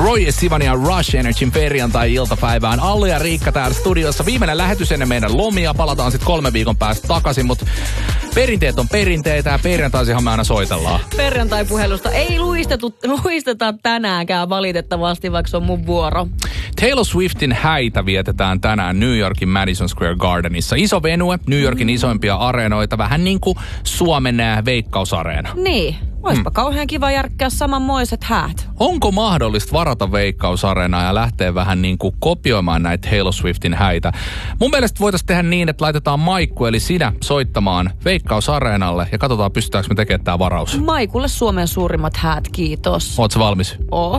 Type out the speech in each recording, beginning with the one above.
Roy ja Sivania Rush Energyn perjantai-iltapäivään. Allu ja Riikka täällä studiossa. Viimeinen lähetys ennen meidän lomia. Palataan sitten 3 viikon päästä takaisin, mutta perinteet on perinteitä ja perjantaisihan me aina soitellaan. Perjantai-puhelusta ei luisteta tänäänkään valitettavasti, vaikka se on mun vuoro. Taylor Swiftin häitä vietetään tänään New Yorkin Madison Square Gardenissa. Iso venue, New Yorkin isoimpia areenoita, vähän niin kuin Suomen Veikkausareena. Niin, oispa kauhean kiva järkkää samanmoiset häät. Onko mahdollista varata Veikkausareenaa ja lähteä vähän niin kuin kopioimaan näitä Taylor Swiftin häitä? Mun mielestä voitaisiin tehdä niin, että laitetaan Maikku eli sinä soittamaan Veikkausareenalle ja katsotaan pystytäänkö me tekemään tää varaus. Maikulle Suomen suurimmat häät, kiitos. Ootko valmis? Oon.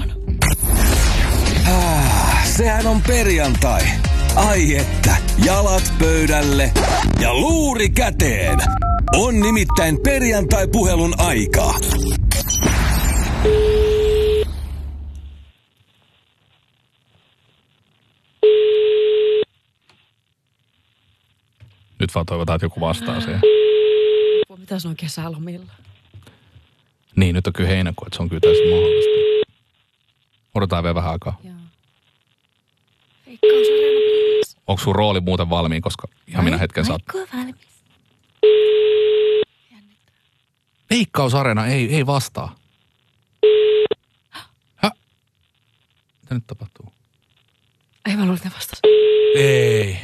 Sehän on perjantai. Ai että, jalat pöydälle ja luuri käteen. On nimittäin perjantai-puhelun aika. Nyt vaan toivotaan, että joku vastaa siihen. Mitä se on kesälomilla? Niin, nyt on kyllä heinäkuu, että se on kyllä täysin mahdollista. Odotetaan vielä vähän aikaa. Joo. Veikkausarena, please. Onko sun rooli muuten valmiin, koska ihan minä hetken saat. Maikku valmis. Veikkausarena ei vastaa. Häh? Mitä nyt tapahtuu? Ei mä luulen, että vastas. Ei.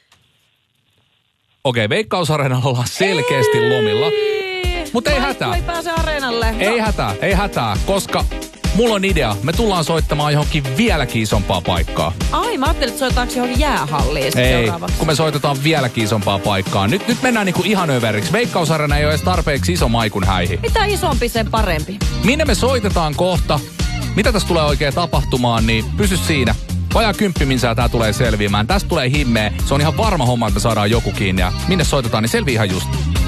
Okei, Veikkausareenalla ollaan selkeästi lomilla. Mutta ei hätää. Ei pääse areenalle. Ei hätää, koska mulla on idea. Me tullaan soittamaan johonkin vieläkin isompaa paikkaa. Ai, mä ajattelin, että soitaanko johonkin jäähalliin seuraavaksi. Kun me soitetaan vieläkin isompaa paikkaa. Nyt mennään niinku ihan överiksi. Veikkausarena ei ole edes tarpeeksi iso Maikun häihin. Mitä isompi, sen parempi. Minne me soitetaan kohta? Mitä tässä tulee oikein tapahtumaan, niin pysy siinä. Vajaa 10 tää tulee selviämään. Tästä tulee himmeä. Se on ihan varma homma, että me saadaan joku kiinni. Ja minne soitetaan, niin selviää ihan just.